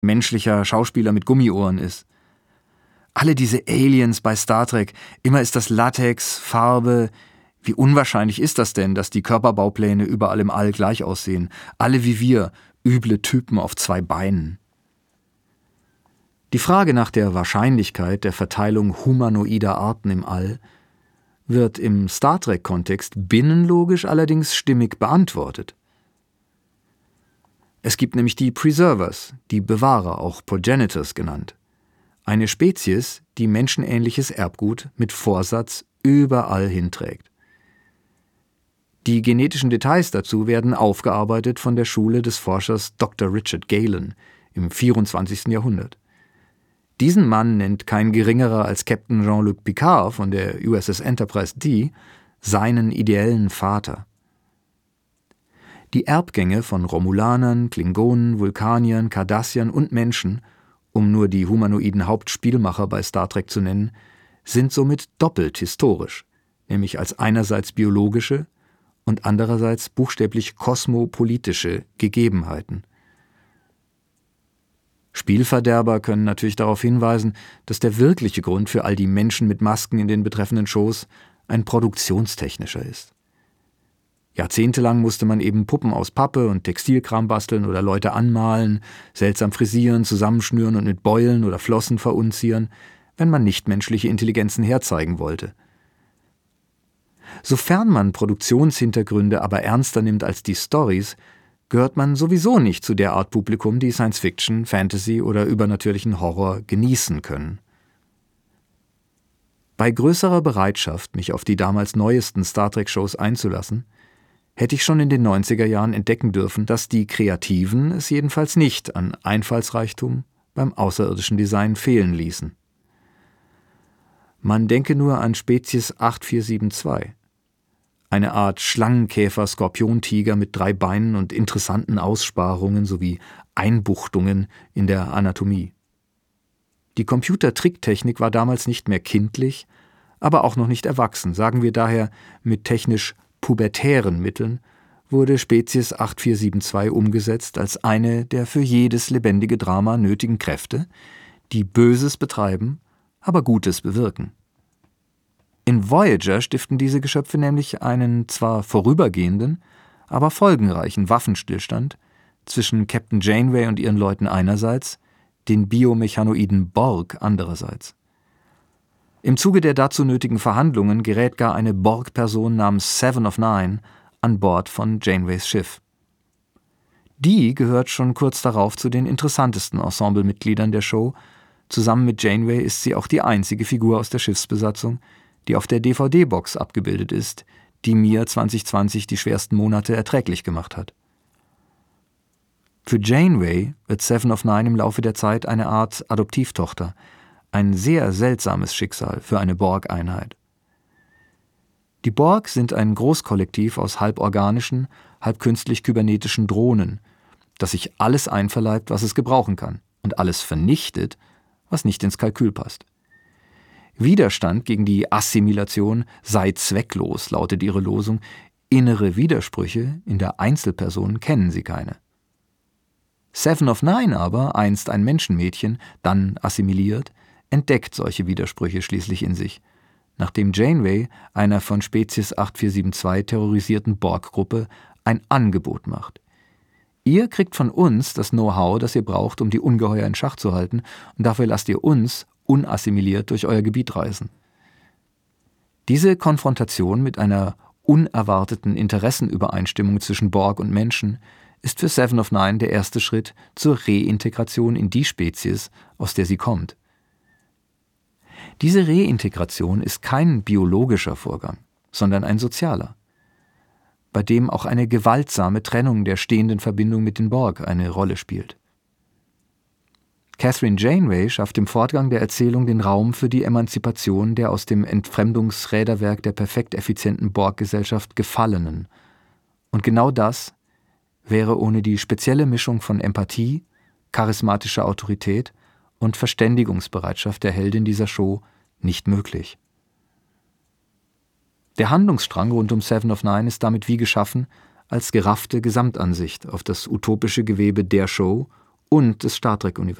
menschlicher Schauspieler mit Gummiohren ist. Alle diese Aliens bei Star Trek, immer ist das Latex, Farbe. Wie unwahrscheinlich ist das denn, dass die Körperbaupläne überall im All gleich aussehen? Alle wie wir, üble Typen auf 2 Beinen. Die Frage nach der Wahrscheinlichkeit der Verteilung humanoider Arten im All wird im Star Trek-Kontext binnenlogisch allerdings stimmig beantwortet. Es gibt nämlich die Preservers, die Bewahrer, auch Progenitors genannt. Eine Spezies, die menschenähnliches Erbgut mit Vorsatz überall hinträgt. Die genetischen Details dazu werden aufgearbeitet von der Schule des Forschers Dr. Richard Galen im 24. Jahrhundert. Diesen Mann nennt kein geringerer als Captain Jean-Luc Picard von der USS Enterprise D seinen ideellen Vater. Die Erbgänge von Romulanern, Klingonen, Vulkaniern, Cardassiern und Menschen, um nur die humanoiden Hauptspielmacher bei Star Trek zu nennen, sind somit doppelt historisch, nämlich als einerseits biologische und andererseits buchstäblich kosmopolitische Gegebenheiten. Spielverderber können natürlich darauf hinweisen, dass der wirkliche Grund für all die Menschen mit Masken in den betreffenden Shows ein produktionstechnischer ist. Jahrzehntelang musste man eben Puppen aus Pappe und Textilkram basteln oder Leute anmalen, seltsam frisieren, zusammenschnüren und mit Beulen oder Flossen verunzieren, wenn man nichtmenschliche Intelligenzen herzeigen wollte. Sofern man Produktionshintergründe aber ernster nimmt als die Storys, gehört man sowieso nicht zu der Art Publikum, die Science-Fiction, Fantasy oder übernatürlichen Horror genießen können. Bei größerer Bereitschaft, mich auf die damals neuesten Star Trek-Shows einzulassen, hätte ich schon in den 90er Jahren entdecken dürfen, dass die Kreativen es jedenfalls nicht an Einfallsreichtum beim außerirdischen Design fehlen ließen. Man denke nur an Spezies 8472. Eine Art Schlangenkäfer-Skorpiontiger mit 3 Beinen und interessanten Aussparungen sowie Einbuchtungen in der Anatomie. Die Computertricktechnik war damals nicht mehr kindlich, aber auch noch nicht erwachsen, sagen wir daher mit technisch pubertären Mitteln, wurde Spezies 8472 umgesetzt als eine der für jedes lebendige Drama nötigen Kräfte, die Böses betreiben, aber Gutes bewirken. In Voyager stiften diese Geschöpfe nämlich einen zwar vorübergehenden, aber folgenreichen Waffenstillstand zwischen Captain Janeway und ihren Leuten einerseits, den biomechanoiden Borg andererseits. Im Zuge der dazu nötigen Verhandlungen gerät gar eine Borg-Person namens Seven of Nine an Bord von Janeways Schiff. Die gehört schon kurz darauf zu den interessantesten Ensemblemitgliedern der Show. Zusammen mit Janeway ist sie auch die einzige Figur aus der Schiffsbesatzung, die auf der DVD-Box abgebildet ist, die mir 2020 die schwersten Monate erträglich gemacht hat. Für Janeway wird Seven of Nine im Laufe der Zeit eine Art Adoptivtochter, ein sehr seltsames Schicksal für eine Borg-Einheit. Die Borg sind ein Großkollektiv aus halb organischen, halb künstlich-kybernetischen Drohnen, das sich alles einverleibt, was es gebrauchen kann, und alles vernichtet, was nicht ins Kalkül passt. Widerstand gegen die Assimilation sei zwecklos, lautet ihre Losung. Innere Widersprüche in der Einzelperson kennen sie keine. Seven of Nine aber, einst ein Menschenmädchen, dann assimiliert, entdeckt solche Widersprüche schließlich in sich, nachdem Janeway einer von Spezies 8472 terrorisierten Borg-Gruppe ein Angebot macht. Ihr kriegt von uns das Know-how, das ihr braucht, um die Ungeheuer in Schach zu halten, und dafür lasst ihr uns unassimiliert durch euer Gebiet reisen. Diese Konfrontation mit einer unerwarteten Interessenübereinstimmung zwischen Borg und Menschen ist für Seven of Nine der erste Schritt zur Reintegration in die Spezies, aus der sie kommt. Diese Reintegration ist kein biologischer Vorgang, sondern ein sozialer, bei dem auch eine gewaltsame Trennung der stehenden Verbindung mit den Borg eine Rolle spielt. Catherine Janeway schafft im Fortgang der Erzählung den Raum für die Emanzipation der aus dem Entfremdungsräderwerk der perfekt effizienten Borg-Gesellschaft Gefallenen. Und genau das wäre ohne die spezielle Mischung von Empathie, charismatischer Autorität und Verständigungsbereitschaft der Heldin dieser Show nicht möglich. Der Handlungsstrang rund um Seven of Nine ist damit wie geschaffen als geraffte Gesamtansicht auf das utopische Gewebe der Show und des Star Trek-Universums.